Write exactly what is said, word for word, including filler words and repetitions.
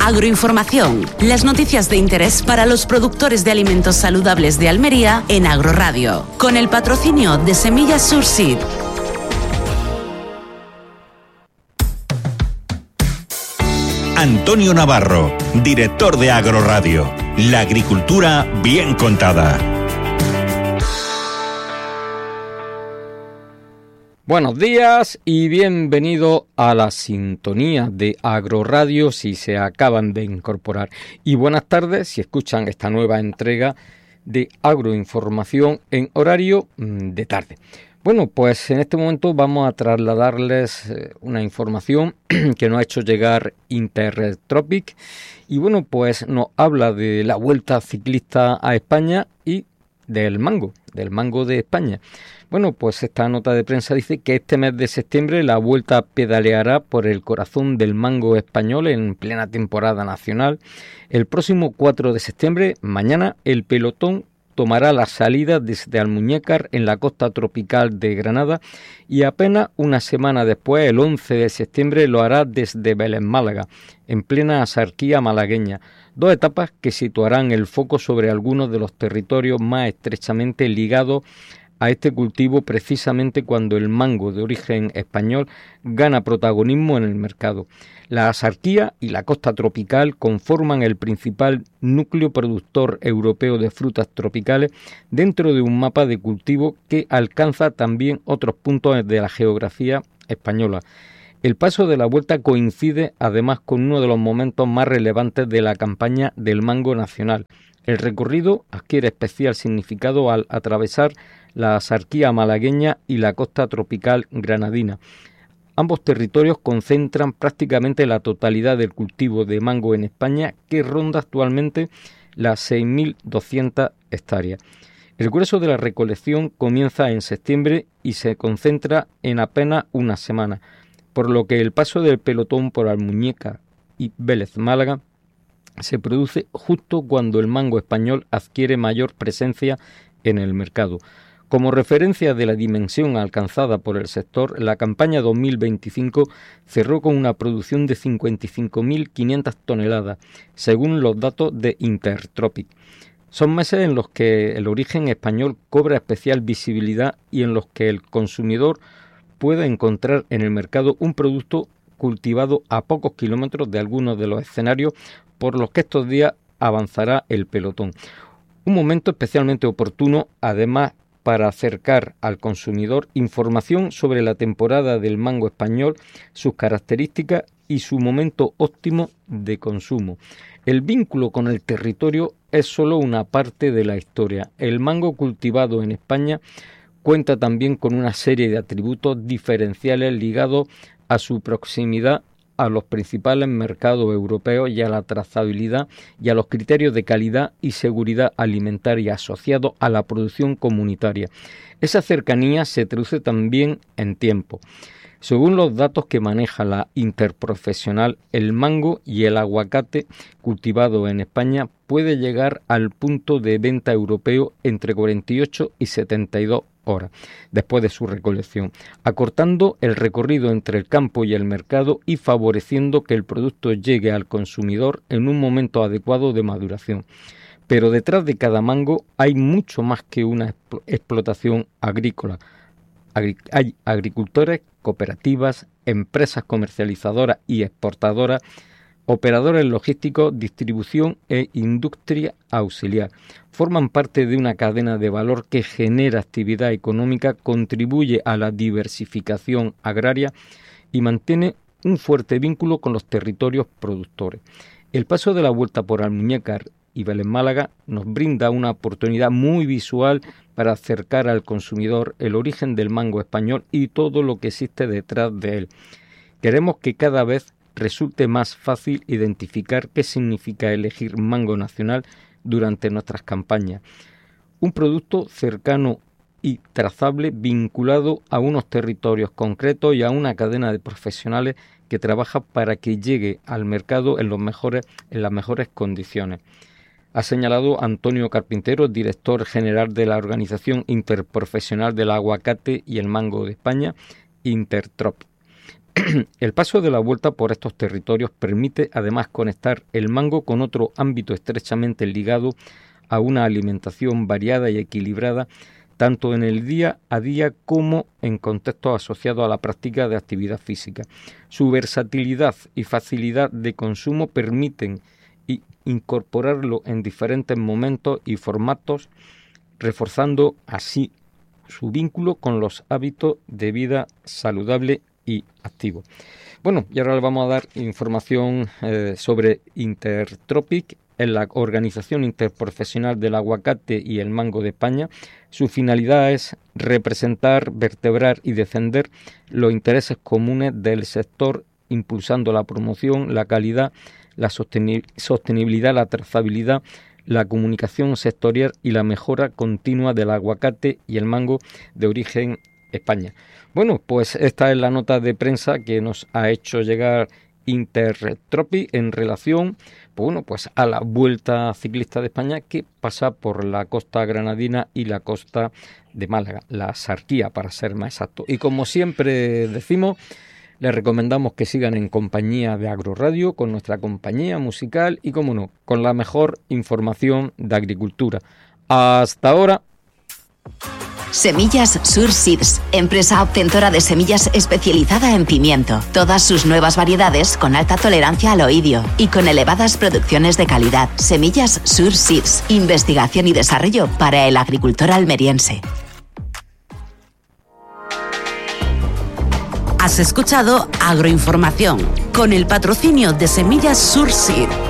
Agroinformación, las noticias de interés para los productores de alimentos saludables de Almería en Agroradio, con el patrocinio de Semillas Surseed. Antonio Navarro, director de Agroradio. La agricultura bien contada. Buenos días y bienvenido a la sintonía de Agroradio si se acaban de incorporar. Y buenas tardes si escuchan esta nueva entrega de Agroinformación en horario de tarde. Bueno, pues en este momento vamos a trasladarles una información que nos ha hecho llegar Intertropic. Y bueno, pues nos habla de la Vuelta Ciclista a España y del mango, del mango de España. Bueno, pues esta nota de prensa dice que este mes de septiembre la Vuelta pedaleará por el corazón del mango español en plena temporada nacional. El próximo cuatro de septiembre, mañana, el pelotón tomará la salida desde Almuñécar en la costa tropical de Granada y apenas una semana después, el once de septiembre, lo hará desde Vélez Málaga, en plena Axarquía malagueña. Dos etapas que situarán el foco sobre algunos de los territorios más estrechamente ligados a este cultivo precisamente cuando el mango de origen español gana protagonismo en el mercado. La Axarquía y la costa tropical conforman el principal núcleo productor europeo de frutas tropicales dentro de un mapa de cultivo que alcanza también otros puntos de la geografía española. El paso de la Vuelta coincide además con uno de los momentos más relevantes de la campaña del mango nacional. El recorrido adquiere especial significado al atravesar la Axarquía malagueña y la costa tropical granadina. Ambos territorios concentran prácticamente la totalidad del cultivo de mango en España, que ronda actualmente las seis mil doscientas hectáreas. El grueso de la recolección comienza en septiembre y se concentra en apenas una semana, por lo que el paso del pelotón por Almuñécar y Vélez Málaga se produce justo cuando el mango español adquiere mayor presencia en el mercado. Como referencia de la dimensión alcanzada por el sector, la campaña dos mil veinticinco cerró con una producción de cincuenta y cinco mil quinientas toneladas, según los datos de Intertropic. Son meses en los que el origen español cobra especial visibilidad y en los que el consumidor puede encontrar en el mercado un producto cultivado a pocos kilómetros de algunos de los escenarios por los que estos días avanzará el pelotón. Un momento especialmente oportuno, además, para acercar al consumidor información sobre la temporada del mango español, sus características y su momento óptimo de consumo. El vínculo con el territorio es solo una parte de la historia. El mango cultivado en España cuenta también con una serie de atributos diferenciales ligados a su proximidad a los principales mercados europeos y a la trazabilidad y a los criterios de calidad y seguridad alimentaria asociados a la producción comunitaria. Esa cercanía se traduce también en tiempo. Según los datos que maneja la Interprofesional, el mango y el aguacate cultivado en España puede llegar al punto de venta europeo entre cuarenta y ocho y setenta y dos horas después de su recolección, acortando el recorrido entre el campo y el mercado y favoreciendo que el producto llegue al consumidor en un momento adecuado de maduración. Pero detrás de cada mango hay mucho más que una explotación agrícola. Hay agricultores, cooperativas, empresas comercializadoras y exportadoras, operadores logísticos, distribución e industria auxiliar. Forman parte de una cadena de valor que genera actividad económica, contribuye a la diversificación agraria y mantiene un fuerte vínculo con los territorios productores. El paso de la Vuelta por Almuñécar y Vélez Málaga nos brinda una oportunidad muy visual para acercar al consumidor el origen del mango español y todo lo que existe detrás de él. Queremos que cada vez resulte más fácil identificar qué significa elegir mango nacional durante nuestras campañas. Un producto cercano y trazable vinculado a unos territorios concretos y a una cadena de profesionales que trabaja para que llegue al mercado en, los mejores, en las mejores condiciones. Ha señalado Antonio Carpintero, director general de la Organización Interprofesional del Aguacate y el Mango de España, Intertrop. El paso de la Vuelta por estos territorios permite además conectar el mango con otro ámbito estrechamente ligado a una alimentación variada y equilibrada, tanto en el día a día como en contextos asociados a la práctica de actividad física. Su versatilidad y facilidad de consumo permiten incorporarlo en diferentes momentos y formatos, reforzando así su vínculo con los hábitos de vida saludable y activo. Bueno, y ahora le vamos a dar información eh, sobre Intertropic, en la Organización Interprofesional del Aguacate y el Mango de España. Su finalidad es representar, vertebrar y defender los intereses comunes del sector, impulsando la promoción, la calidad, la sostenibilidad, la trazabilidad, la comunicación sectorial y la mejora continua del aguacate y el mango de origen España. Bueno, pues esta es la nota de prensa que nos ha hecho llegar Intertropic en relación, pues bueno, pues a la Vuelta Ciclista de España, que pasa por la costa granadina y la costa de Málaga, la Sarquía para ser más exacto. Y como siempre decimos, les recomendamos que sigan en compañía de Agroradio, con nuestra compañía musical y, como no, con la mejor información de agricultura. Hasta ahora. Semillas Sur Seeds, empresa obtentora de semillas especializada en pimiento. Todas sus nuevas variedades con alta tolerancia al oidio y con elevadas producciones de calidad. Semillas Sur Seeds, investigación y desarrollo para el agricultor almeriense. Has escuchado Agroinformación con el patrocinio de Semillas Sur Seed.